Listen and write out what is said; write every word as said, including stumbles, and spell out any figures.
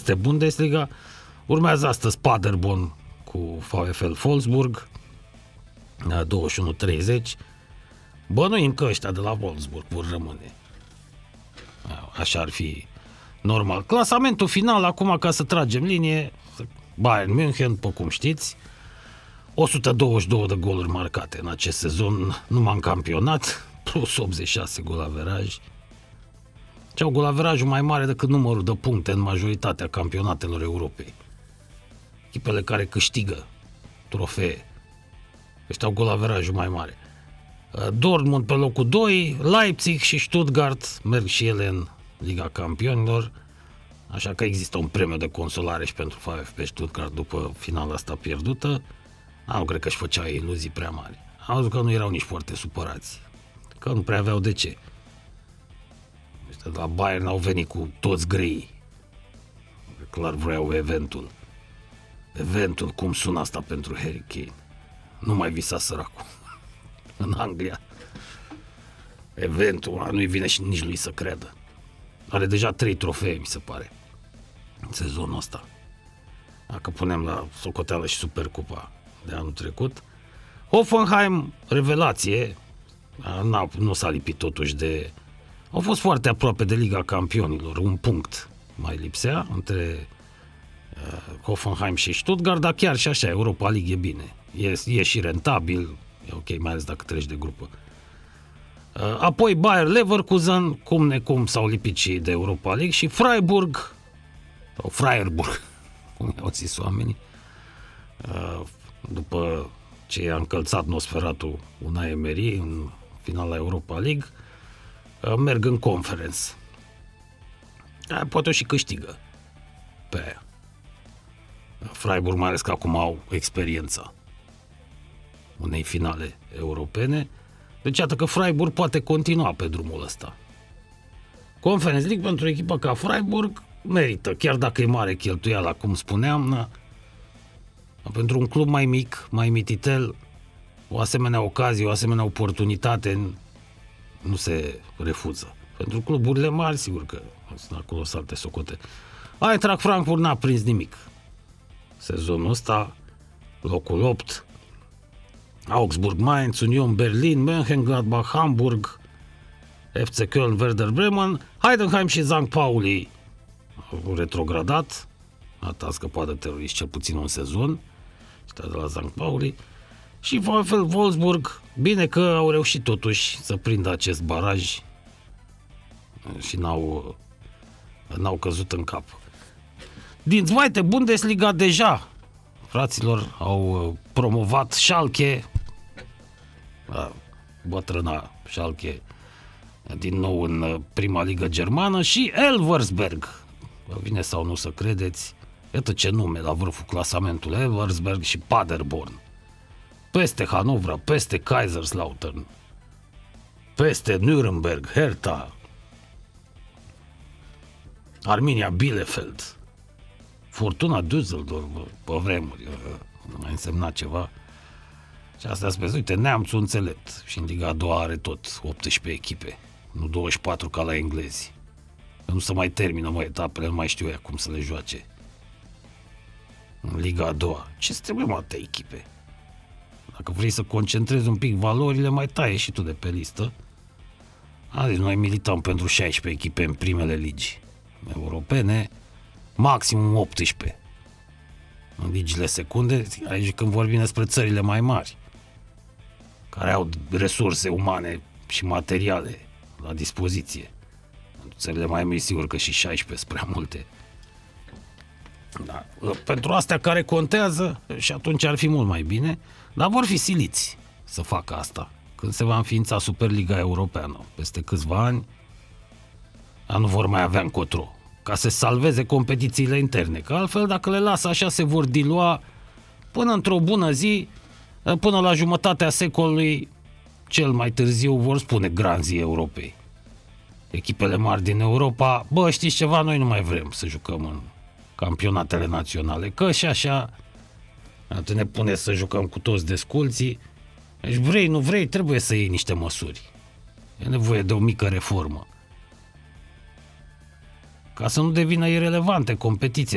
este Bundesliga. Urmează astăzi Paderborn cu VfL Wolfsburg, la douăzeci și unu treizeci. Bănuim că ăștia de la Wolfsburg vor rămâne. Așa ar fi normal. Clasamentul final, acum, ca să tragem linie, Bayern München, după cum știți, o sută douăzeci și două de goluri marcate în acest sezon, numai în campionat, plus optzeci și șase golaveraj. Ce au golaverajul mai mare decât numărul de puncte în majoritatea campionatelor Europei. Echipele care câștigă trofee. Ăștia au golaverajul mai mare. Dortmund pe locul doi, Leipzig și Stuttgart merg și ele în Liga Campionilor, așa că există un premiu de consolare și pentru VfB Stuttgart după finala asta pierdută. Nu cred că își făcea iluzii prea mari. Am văzut că nu erau nici foarte supărați, că nu prea aveau de ce. Ăștia de la Bayern au venit cu toți grei. Clar vreau eventul. Eventul, cum sună asta pentru Harry Kane? Nu mai visa săracul. În Anglia. Eventul, nu-i vine și nici lui să creadă. Are deja trei trofee, mi se pare, în sezonul ăsta. Dacă punem la socoteală și Supercupa de anul trecut. Hoffenheim, revelație, N-a, nu s-a lipit totuși de... Au fost foarte aproape de Liga Campionilor, un punct mai lipsea între uh, Hoffenheim și Stuttgart, dar chiar și așa, Europa League e bine. E, e și rentabil, e ok, mai ales dacă treci de grupă. Uh, apoi Bayer Leverkusen, cum necum s-au lipit și de Europa League, și Freiburg, sau Freiburg, cum i-au zis oamenii, uh, după ce i-a încălțat Nosferatul Unai Emery în finala Europa League, uh, merg în Conference. Uh, poate o și câștigă pe aia. Freiburg, mai ales că acum au experiența unei finale europene. Deci iată că Freiburg poate continua pe drumul ăsta. Conference League pentru o echipă ca Freiburg merită, chiar dacă e mare cheltuiala, cum spuneam, na, pentru un club mai mic, mai mititel, o asemenea ocazie, o asemenea oportunitate nu se refuză. Pentru cluburile mari, sigur că sunt acolo salte socote. Eintracht Frankfurt n-a prins nimic sezonul ăsta, locul opt, Augsburg, Mainz, Union Berlin, Mönchengladbach, Hamburg, F C Köln, Werder Bremen, Heidenheim și Sankt Pauli au retrogradat, a scăpat de teroriști cel puțin un sezon, ăștia de la Sankt Pauli, și VfL Wolfsburg, bine că au reușit totuși să prindă acest baraj și n-au, n-au căzut în cap. Din Zweite Bundesliga deja, fraților, au promovat Schalke, bătrâna Schalke, din nou în prima ligă germană, și Elversberg. Vine sau nu să credeți, iată ce nume la vârful clasamentului, Elversberg și Paderborn. Peste Hanovra, peste Kaiserslautern, peste Nuremberg, Hertha, Arminia Bielefeld, Fortuna Düsseldorf, pe vremuri, nu mai însemna ceva. Și asta spune, uite, neamțul înțelept și în Liga a doua are tot optsprezece echipe, nu douăzeci și patru ca la englezi. Nu se mai termină, mă, etapele, nu mai știu ea cum să le joace. În Liga a doua. Ce-ți trebuie, mă, atâtea echipe? Dacă vrei să concentrezi un pic valorile, mai taie și tu de pe listă. Adică noi milităm pentru șaisprezece echipe în primele ligi europene, maximum optsprezece în ligile secunde, aici când vorbim despre țările mai mari, care au resurse umane și materiale la dispoziție. În țările mai mici, sigur că și șaisprezece sunt prea multe. Da. Pentru astea care contează, și atunci ar fi mult mai bine, dar vor fi siliți să facă asta când se va înființa Superliga Europeană peste câțiva ani, dar nu vor mai avea încotro, ca să salveze competițiile interne, că altfel dacă le lasă așa se vor dilua până într-o bună zi, până la jumătatea secolului, cel mai târziu vor spune granzii Europei. Echipele mari din Europa, bă, știți ceva, noi nu mai vrem să jucăm în campionatele naționale, că și așa atât ne pune să jucăm cu toți desculții. Deci vrei, nu vrei, trebuie să iei niște măsuri. E nevoie de o mică reformă, ca să nu devină irelevante competiție.